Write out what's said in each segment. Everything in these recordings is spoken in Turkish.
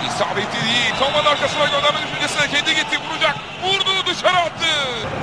İsabetli değil. Savunmanın arkasına gönderme düşüncesine kendi gitti. Vuracak. Vurdu, dışarı attı.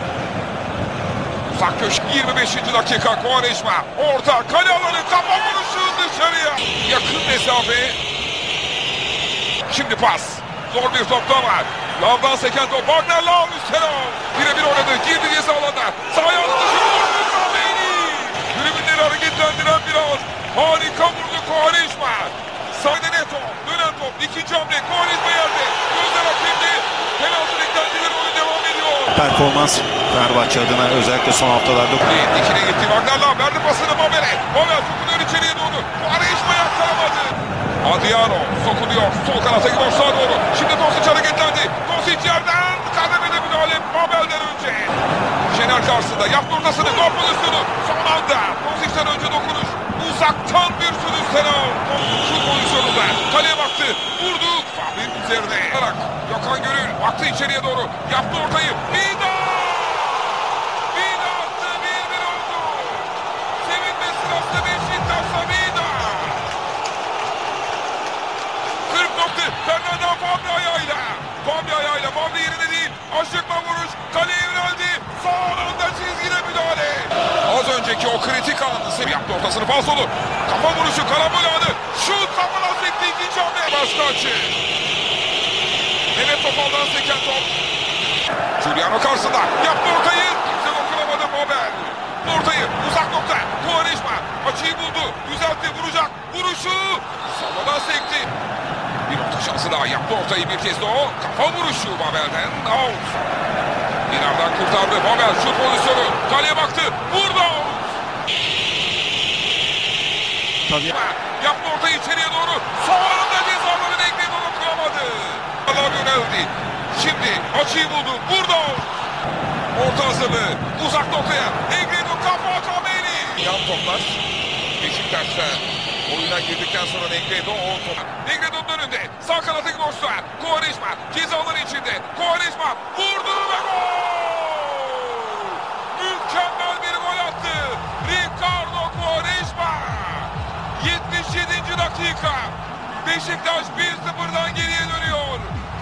Uzak köşe 25. dakika. Quaresma. Orta. Kale alanı. Kafa vuruşu dışarıya. Yakın mesafe. Şimdi pas. Zor bir top da var. Lavdan seken top. Wagner Lav üstüne. Birebir oynadı. Girdi ceza alana. Sağ ayağını dışı vurdu. Kameni. Tribünleri hareketlendiren biraz. Harika vurdu Quaresma. Sağda Neto. Dönen top. İkinci hamle. Quaresma yerde. Gözler hakemde. Penaltı beklentileri oyun devam ediyor. Performans Fenerbahçe adına özellikle son haftalarda. Dikine gitti. Wagner Lav verdi pasını Babel'e. Babel sokunuyor içeriye doğru. Quaresma yakalamadı. Adriano sokuluyor. Sol kanata gidiyor sağa doğru. Şimdi Dosic hareketlendi. Dosic yerden kademede müdahale Babel'den önce. Şener karşısında yaptı ortasını. Gol pozisyonu. Son anda Dosic'ten önce dokunuş. Uzaktan bir sürüş Senal. Şu pozisyonunda kaleye baktı. Vurdu. Fahri'nin üzerine. Gökhan Gönül baktı içeriye doğru. Yaptı ortayı. Vida! Vida attı. 1-1 oldu. Sevinme sırası Beşiktaş'ta Vida. 40 nokta. Fernando Fabri ayağıyla. Fabri ayağıyla. Fabri yerine değil. Aşıkma vuruş. Kaleye yöneldi. Son anda çizgide müdahale. Az önceki o kritik anını sev yaptı ortasını. Falsolu. Kafa vuruşu. Karambol anı. Şut. Kafadan sekti. İkinci hamle. Başka açı. Mehmet Topal'dan seken top. Giuliano karşısında. Yaptı ortayı. Kimse dokunamadı Babel. Ortayı. Uzak nokta. Quaresma. Açıyı buldu. Düzeltti. Vuracak. Vuruşu. Savadan sekti. Bir orta şansı daha. Yaptı ortayı bir kez de o. Kafa vuruşu Babel'den. Out. İnardan kurtardı. Babel şut pozisyonu. Kaleye baktı. Vurdu. Tabii. Yaptı ortayı içeriye doğru. Son anda cezaları Negredo dokunamadı. Allah yöneldi. Şimdi açıyı buldu. Vurdu. Orta hazırlığı. Uzak noktaya. Negredo kafa Kameni. Yan toplar. Beşiktaş'ta oyuna girdikten sonra Negredo o top. Negredo'nun önünde. Sağ kanata Gnos'ta. Quaresma. Cezaların içinde. Quaresma vurdu ve gol. Mükemmel bir gol attı. Ricardo Quaresma. 77. dakika. Beşiktaş 1-0'dan geriye dönüyor.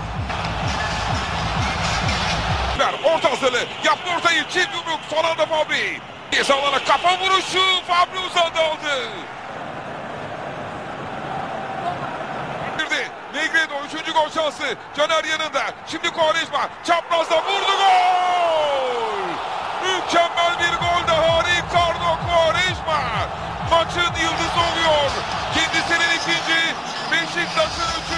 Orta hazırlığı. Yaptı ortayı. Çift yumruk. Son anda Fabri. Ceza alana kafa vuruşu. Fabri uzandı aldı. Negredo 3. gol şansı. Caner yanında. Şimdi Quaresma. Çaprazda vurdu gol. Mükemmel bir gol daha. Ricardo Quaresma. Maçın yıldızı oluyor. Kendisinin ikinci. Beşiktaş'ın 3.